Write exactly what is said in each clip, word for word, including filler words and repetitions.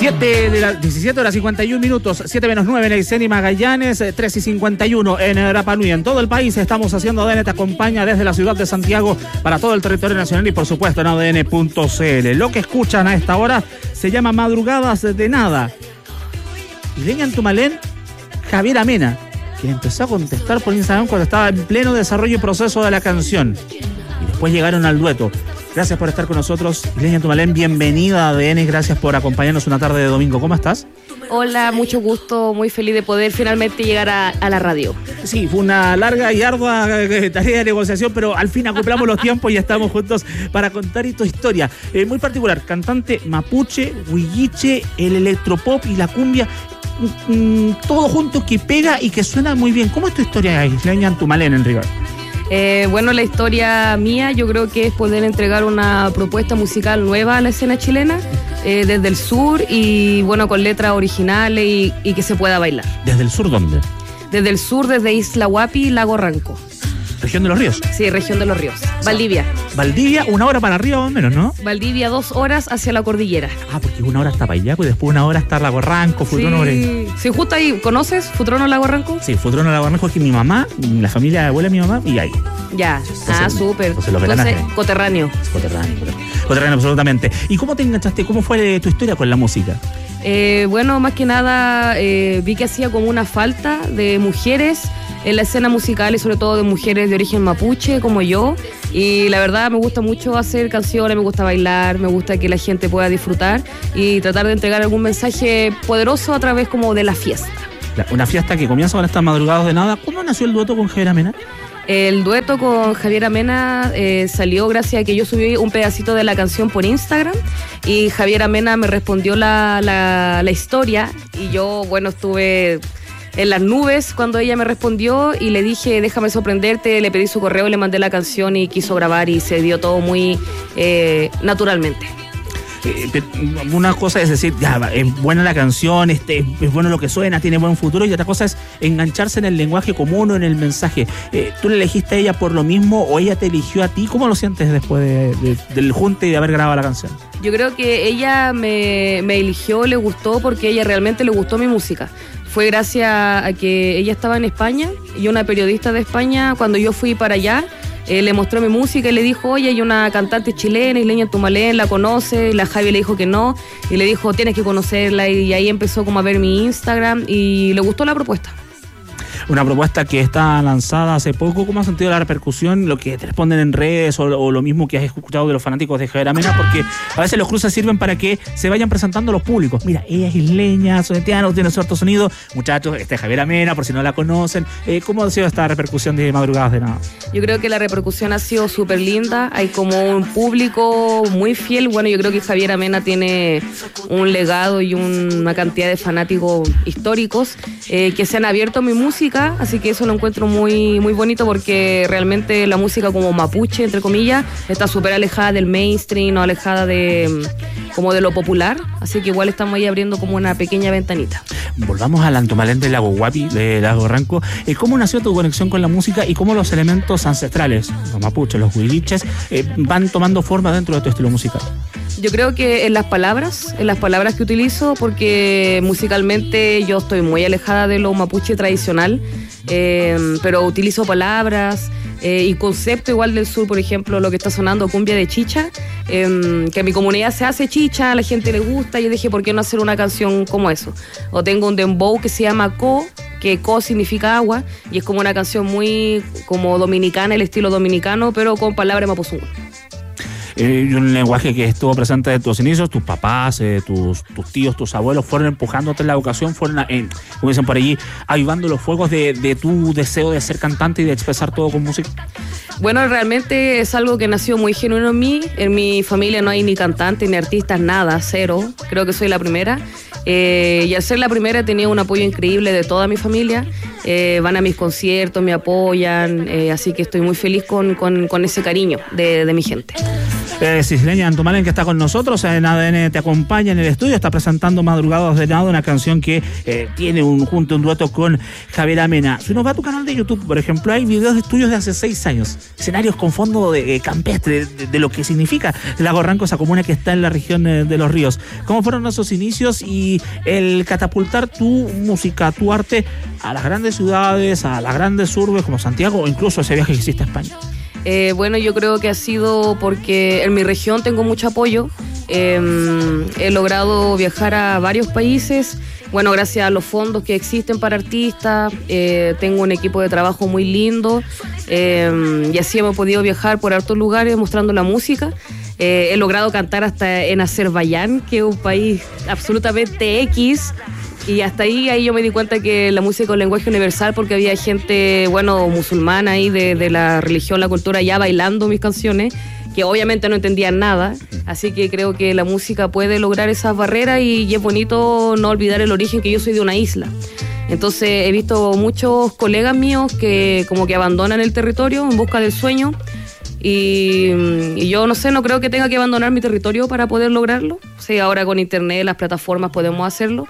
siete de la, diecisiete horas cincuenta y un minutos, siete menos nueve en Aysén y Magallanes, tres y cincuenta y uno en Rapa Nui. En todo el país estamos haciendo A D N Te Acompaña desde la ciudad de Santiago para todo el territorio nacional y por supuesto en A D N punto C L. Lo que escuchan a esta hora se llama Madrugadas de Nada. Y Isleña Antumalén, Javiera Mena, quien empezó a contestar por Instagram cuando estaba en pleno desarrollo y proceso de la canción. Y después llegaron al dueto. Gracias por estar con nosotros, Isleña Antumalén, bienvenida a A D N, gracias por acompañarnos una tarde de domingo. ¿Cómo estás? Hola, mucho gusto, muy feliz de poder finalmente llegar a, a la radio. Sí, fue una larga y ardua tarea de negociación, pero al fin acoplamos los tiempos y estamos juntos para contar tu historia. Eh, muy particular, cantante mapuche, huilliche, el electropop y la cumbia, mm, todo junto que pega y que suena muy bien. ¿Cómo es tu historia, Isleña Antumalén, en rigor? Eh, bueno, la historia mía yo creo que es poder entregar una propuesta musical nueva a la escena chilena, eh, desde el sur y bueno, con letras originales y, y que se pueda bailar. ¿Desde el sur dónde? Desde el sur, desde Isla Huapi, Lago Ranco. ¿Región de los Ríos? Sí, región de los Ríos. Valdivia. Valdivia, una hora para arriba más o menos, ¿no? Valdivia, dos horas hacia la cordillera. Ah, porque una hora está para allá, pues después una hora está Lago Ranco, Futrono. Sí, sí, justo ahí. ¿Conoces Futrono, Lago Ranco? Sí, Futrono, Lago Ranco es que mi mamá, la familia de abuela de mi mamá, y ahí. Ya, entonces, ah, súper. Entonces, lo entonces coterráneo. Coterráneo, coterráneo, absolutamente. ¿Y cómo te enganchaste? ¿Cómo fue tu historia con la música? Eh, bueno, más que nada eh, vi que hacía como una falta de mujeres en la escena musical y sobre todo de mujeres de origen mapuche como yo, y la verdad me gusta mucho hacer canciones, me gusta bailar, me gusta que la gente pueda disfrutar y tratar de entregar algún mensaje poderoso a través como de la fiesta. Una fiesta que comienza con estas Madrugadas de Nada. ¿Cómo nació el dueto con Javiera Mena? El dueto con Javiera Mena eh, salió gracias a que yo subí un pedacito de la canción por Instagram y Javiera Mena me respondió la, la, la historia y yo, bueno, estuve en las nubes cuando ella me respondió y le dije, déjame sorprenderte, le pedí su correo, le mandé la canción y quiso grabar y se dio todo muy eh, naturalmente. Eh, una cosa es decir, ya, es buena la canción, este, es bueno lo que suena, tiene buen futuro, y otra cosa es engancharse en el lenguaje común o en el mensaje. Eh, ¿Tú le elegiste a ella por lo mismo o ella te eligió a ti? ¿Cómo lo sientes después de, de, del junte y de haber grabado la canción? Yo creo que ella me, me eligió, le gustó porque a ella realmente le gustó mi música. Fue gracias a que ella estaba en España y una periodista de España, cuando yo fui para allá, eh, le mostró mi música y le dijo, oye, hay una cantante chilena, Isleña Antumalén, ¿la conoce? Y la Javi le dijo que no, y le dijo, tienes que conocerla, y ahí empezó como a ver mi Instagram y le gustó la propuesta. Una propuesta que está lanzada hace poco. ¿Cómo has sentido la repercusión, lo que te responden en redes o, o lo mismo que has escuchado de los fanáticos de Javiera Mena? Porque a veces los cruces sirven para que se vayan presentando los públicos. Mira, ella es isleña, sonetiana, tiene cierto sonido. Muchachos, esta es Javiera Mena, por si no la conocen. Eh, ¿Cómo ha sido esta repercusión de Madrugadas de Nada? Yo creo que la repercusión ha sido súper linda. Hay como un público muy fiel. Bueno, yo creo que Javiera Mena tiene un legado y un, una cantidad de fanáticos históricos eh, que se han abierto a mi música. Así que eso lo encuentro muy, muy bonito porque realmente la música como mapuche, entre comillas, está súper alejada del mainstream, no alejada de como de lo popular. Así que igual estamos ahí abriendo como una pequeña ventanita. Volvamos al Antumalén del Lago Huapi, de Lago Ranco. ¿Cómo nació tu conexión con la música y cómo los elementos ancestrales, los mapuches, los huiliches, eh, van tomando forma dentro de tu estilo musical? Yo creo que en las palabras, en las palabras que utilizo, porque musicalmente yo estoy muy alejada de lo mapuche tradicional, eh, pero utilizo palabras eh, y concepto igual del sur, por ejemplo, lo que está sonando, cumbia de chicha, eh, que en mi comunidad se hace chicha, a la gente le gusta, y yo dije, ¿por qué no hacer una canción como eso? O tengo un dembow que se llama Co, que Co significa agua, y es como una canción muy como dominicana, el estilo dominicano, pero con palabras mapuzungun. Eh, un lenguaje que estuvo presente desde tus inicios, tus papás, eh, tus, tus tíos, tus abuelos fueron empujándote en la educación, fueron, eh, como dicen por allí, avivando los fuegos de, de tu deseo de ser cantante y de expresar todo con música. Bueno, realmente es algo que nació muy genuino en mí. En mi familia no hay ni cantantes ni artistas, nada, cero. Creo que soy la primera. Eh, y al ser la primera he tenido un apoyo increíble de toda mi familia. Eh, van a mis conciertos, me apoyan, eh, así que estoy muy feliz con, con, con ese cariño de, de mi gente. Eh, Cisleña Antumalen, que está con nosotros en A D N Te Acompaña en el estudio, está presentando Madrugadas de Nado, una canción que eh, tiene un junto un dueto con Javiera Mena. Si uno va a tu canal de YouTube, por ejemplo, hay videos de estudios de hace seis años, escenarios con fondo de, eh, campestre, de, de lo que significa Lago Ranco, esa comuna que está en la región eh, de Los Ríos. ¿Cómo fueron esos inicios y el catapultar tu música, tu arte a las grandes ciudades, a las grandes urbes como Santiago o incluso ese viaje que hiciste a España? Eh, bueno, yo creo que ha sido porque en mi región tengo mucho apoyo. Eh, he logrado viajar a varios países, bueno, gracias a los fondos que existen para artistas. Eh, tengo un equipo de trabajo muy lindo, eh, y así hemos podido viajar por hartos lugares mostrando la música. Eh, he logrado cantar hasta en Azerbaiyán, que es un país absolutamente X. Y hasta ahí, ahí yo me di cuenta que la música es un lenguaje universal, porque había gente, bueno, musulmana ahí de, de la religión, la cultura, ya bailando mis canciones, que obviamente no entendían nada. Así que creo que la música puede lograr esas barreras y, y es bonito no olvidar el origen, que yo soy de una isla. Entonces he visto muchos colegas míos que como que abandonan el territorio en busca del sueño. Y, y yo no sé, no creo que tenga que abandonar mi territorio para poder lograrlo. Sí, ahora con internet, las plataformas podemos hacerlo.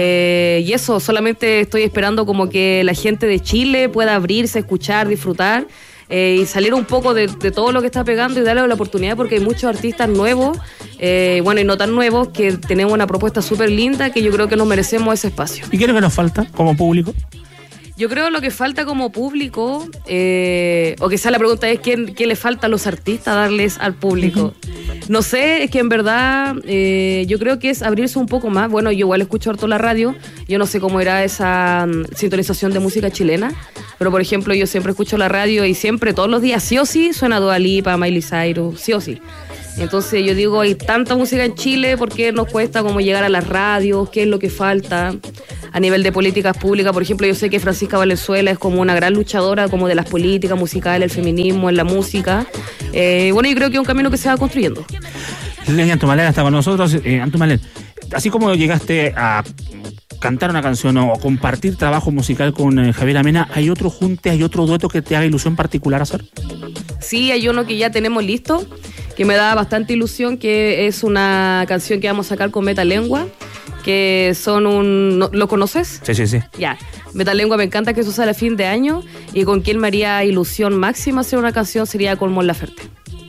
Eh, y eso, solamente estoy esperando como que la gente de Chile pueda abrirse, escuchar, disfrutar, eh, y salir un poco de, de todo lo que está pegando y darle la oportunidad, porque hay muchos artistas nuevos, eh, bueno, y no tan nuevos, que tenemos una propuesta súper linda, que yo creo que nos merecemos ese espacio. ¿Y qué es lo que nos falta como público? Yo creo lo que falta como público, eh, o quizá la pregunta es ¿qué, qué le falta a los artistas darles al público? No sé, es que en verdad eh, yo creo que es abrirse un poco más. Bueno, yo igual escucho harto la radio, yo no sé cómo era esa um, sintonización de música chilena, pero por ejemplo yo siempre escucho la radio y siempre, todos los días, sí o sí, suena Dua Lipa, Miley Cyrus, sí o sí. Entonces yo digo, hay tanta música en Chile, ¿por qué nos cuesta como llegar a las radios? ¿Qué es lo que falta? A nivel de políticas públicas, por ejemplo, yo sé que Francisca Valenzuela es como una gran luchadora como de las políticas musicales, el feminismo, en la música. Eh, bueno, yo creo que es un camino que se va construyendo. Leña Antumalen está con nosotros. Eh, Antumalen, así como llegaste a cantar una canción o compartir trabajo musical con eh, Javiera Mena, ¿hay otro junte, hay otro dueto que te haga ilusión particular hacer? Sí, hay uno que ya tenemos listo, que me da bastante ilusión, que es una canción que vamos a sacar con Metalengua, que son un... ¿Lo conoces? Sí, sí, sí. Ya. Metalengua me encanta, que eso sale a fin de año, y con quien me haría ilusión máxima hacer una canción sería con Mon Laferte.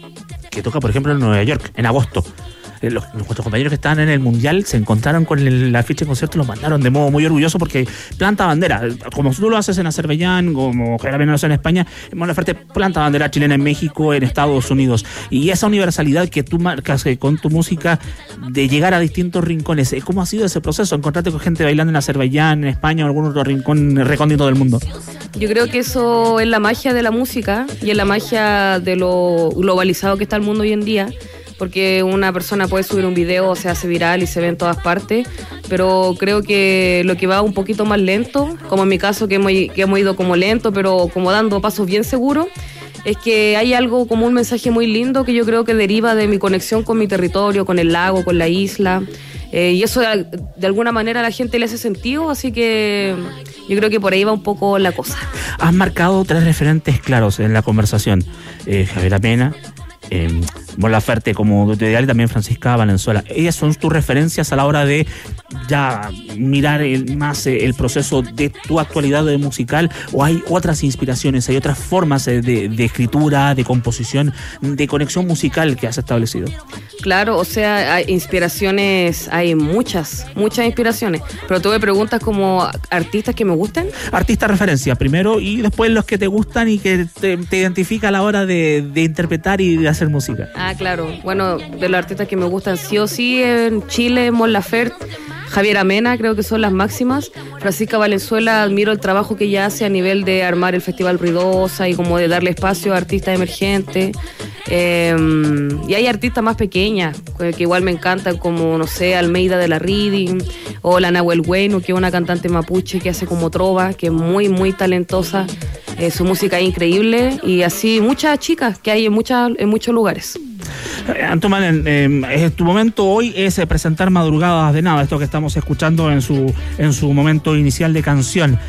Que toca, por ejemplo, en Nueva York, en agosto. Los, nuestros compañeros que estaban en el Mundial se encontraron con el afiche de concierto y los mandaron de modo muy orgulloso, porque planta bandera, como tú lo haces en Azerbaiyán, como Javiera Mena lo hace en España, Mon Laferte planta bandera chilena en México, en Estados Unidos, y esa universalidad que tú marcas con tu música de llegar a distintos rincones. ¿Cómo ha sido ese proceso? ¿Encontrarte con gente bailando en Azerbaiyán, en España o en algún otro rincón recóndito del mundo? Yo creo que eso es la magia de la música y es la magia de lo globalizado que está el mundo hoy en día, porque una persona puede subir un video, se hace viral y se ve en todas partes, pero creo que lo que va un poquito más lento, como en mi caso que hemos, que hemos ido como lento, pero como dando pasos bien seguros, es que hay algo como un mensaje muy lindo que yo creo que deriva de mi conexión con mi territorio, con el lago, con la isla, eh, y eso de, de alguna manera a la gente le hace sentido, así que yo creo que por ahí va un poco la cosa. Has marcado tres referentes claros en la conversación, eh, Javiera Mena, Eh, Mon Laferte como dueto ideal, y también Francisca Valenzuela. ¿Ellas son tus referencias a la hora de ya mirar el, más eh, el proceso de tu actualidad de musical, o hay otras inspiraciones, hay otras formas de, de escritura, de composición, de conexión musical que has establecido? Claro, o sea, hay inspiraciones, hay muchas, muchas inspiraciones, pero tú me preguntas como artistas que me gusten. Artista referencia primero, y después los que te gustan y que te, te identifica a la hora de, de interpretar y de hacer música. Ah, claro. Bueno, de los artistas que me gustan sí o sí en Chile, Mon Laferte, Javiera Mena, creo que son las máximas. Francisca Valenzuela, admiro el trabajo que ella hace a nivel de armar el Festival Ruidosa y como de darle espacio a artistas emergentes. Eh, y hay artistas más pequeñas que igual me encantan, como, no sé, Almeida de la Reading, o la Nahuel Bueno, que es una cantante mapuche que hace como trova, que es muy, muy talentosa. Eh, su música es increíble, y así muchas chicas que hay en, muchas, en muchos lugares. Antumalen, eh, tu momento hoy es eh, presentar Madrugadas de Nada, esto que estamos escuchando en su, en su momento inicial de canción.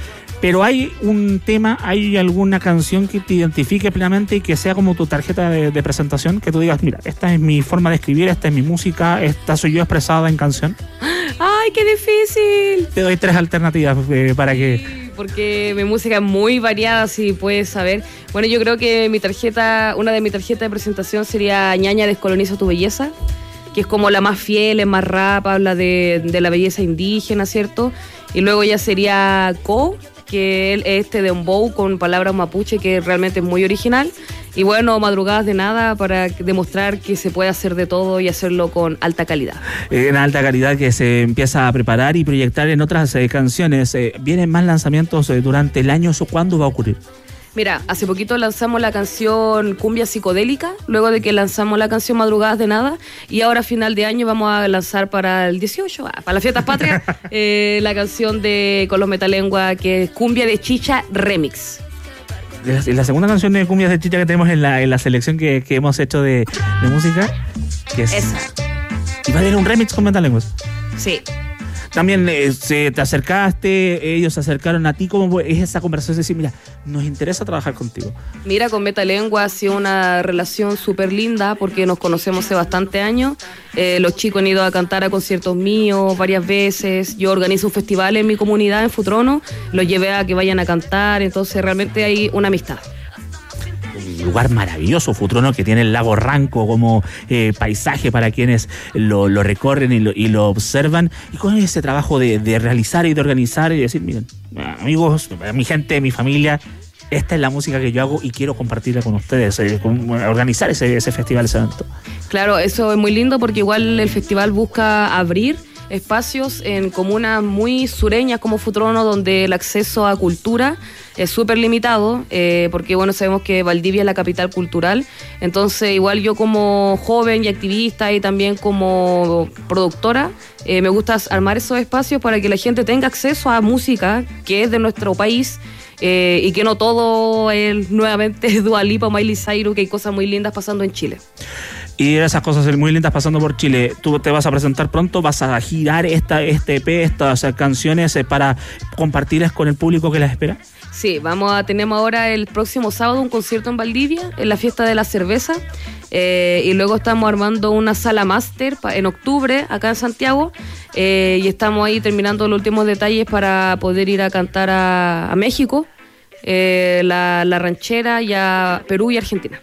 Pero hay un tema, hay alguna canción que te identifique plenamente y que sea como tu tarjeta de, de presentación, que tú digas, mira, esta es mi forma de escribir, esta es mi música, esta soy yo expresada en canción. ¡Ay, qué difícil! Te doy tres alternativas eh, para que... Sí, porque mi música es muy variada, si puedes saber. Bueno, yo creo que mi tarjeta, una de mis tarjetas de presentación sería Ñaña Descoloniza tu Belleza, que es como la más fiel, es más rap, habla de, de la belleza indígena, ¿cierto? Y luego ya sería Co, que es este dembow con palabras mapuche, que realmente es muy original. Y bueno, Madrugadas de Nada, para demostrar que se puede hacer de todo y hacerlo con alta calidad. En alta calidad, que se empieza a preparar y proyectar en otras eh, canciones. Eh, ¿Vienen más lanzamientos eh, durante el año? ¿Eso cuándo va a ocurrir? Mira, hace poquito lanzamos la canción Cumbia Psicodélica, luego de que lanzamos la canción Madrugadas de Nada, y ahora a final de año vamos a lanzar para el dieciocho, para las fiestas patrias, eh, la canción de Con los Metalengua, que es Cumbia de Chicha Remix. La, la segunda canción de Cumbias de Chicha que tenemos en la, en la selección que, que hemos hecho de, de música, que es... Esa. ¿Y va a tener un remix con Metalenguas? Sí. También eh, se, te acercaste, ellos se acercaron a ti. ¿Cómo es esa conversación? Es decir, mira, nos interesa trabajar contigo. Mira, con Metalengua ha sido una relación súper linda porque nos conocemos hace bastante años. Eh, los chicos han ido a cantar a conciertos míos varias veces. Yo organizo un festival en mi comunidad, en Futrono. Los llevé a que vayan a cantar. Entonces realmente hay una amistad. Un lugar maravilloso, Futrono, que tiene el lago Ranco como eh, paisaje para quienes lo, lo recorren y lo, y lo observan, y con ese trabajo de, de realizar y de organizar y decir, miren, amigos, mi gente, mi familia, esta es la música que yo hago y quiero compartirla con ustedes, eh, con, organizar ese, ese festival, ese evento. Claro, eso es muy lindo porque igual el festival busca abrir espacios en comunas muy sureñas como Futrono, donde el acceso a cultura es súper limitado, eh, porque bueno, sabemos que Valdivia es la capital cultural. Entonces igual yo como joven y activista y también como productora, eh, me gusta armar esos espacios para que la gente tenga acceso a música que es de nuestro país, eh, y que no todo es nuevamente Dua Lipa o Miley Cyrus, que hay cosas muy lindas pasando en Chile. Y esas cosas muy lindas pasando por Chile. Tú te vas a presentar pronto, vas a girar esta, este E P, estas canciones eh, para compartirlas con el público que las espera. Sí, vamos a, tenemos ahora el próximo sábado un concierto en Valdivia, en la fiesta de la cerveza, eh, y luego estamos armando una sala máster en octubre acá en Santiago, eh, y estamos ahí terminando los últimos detalles para poder ir a cantar a, a México, eh, la, la ranchera, y a Perú y Argentina.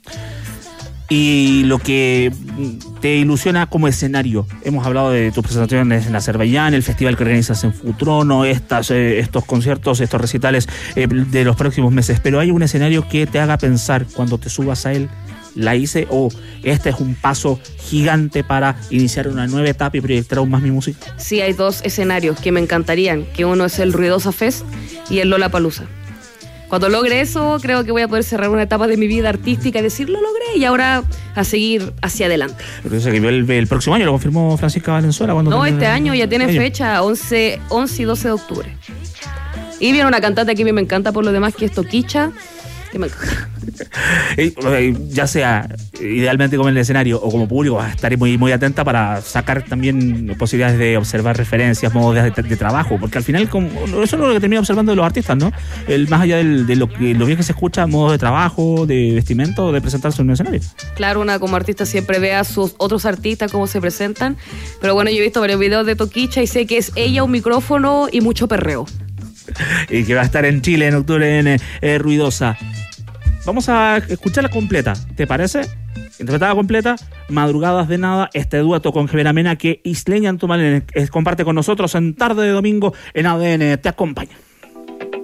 Y lo que te ilusiona como escenario, hemos hablado de tus presentaciones en la Azerbaiyán, el festival que organizas en Futrono, estas, eh, estos conciertos, estos recitales eh, de los próximos meses, pero hay un escenario que te haga pensar cuando te subas a él, la hice, o oh, este es un paso gigante para iniciar una nueva etapa y proyectar aún más mi música. Sí, hay dos escenarios que me encantarían, que uno es el Ruidosa Fest y el Lollapalooza. Cuando logre eso, creo que voy a poder cerrar una etapa de mi vida artística y decir, lo logré, y ahora a seguir hacia adelante. Pero eso que el, el próximo año lo confirmó Francisca Valenzuela. Cuando no, termine, este año ya tiene año. fecha, once, once y doce de octubre. Y viene una cantante que a mí me encanta por lo demás, que es Toquicha, que me encanta. Ya sea idealmente como en el escenario o como público, estaré muy, muy atenta para sacar también posibilidades de observar referencias, modos de, de, de trabajo, porque al final como, eso es lo que termina observando de los artistas, ¿no? El, más allá del, de lo, que, lo bien que se escucha, modos de trabajo, de vestimento, de presentarse en un escenario. Claro, una como artista siempre ve a sus otros artistas cómo se presentan, pero bueno, yo he visto varios videos de Toquicha y sé que es ella, un micrófono y mucho perreo. Y que va a estar en Chile en octubre en eh, Ruidosa. Vamos a escucharla completa, ¿te parece? Interpretada completa, Madrugadas de Nada, este dueto con Jimena Mena que Isleña Antumalén comparte con nosotros en tarde de domingo en A D N Te Acompaña.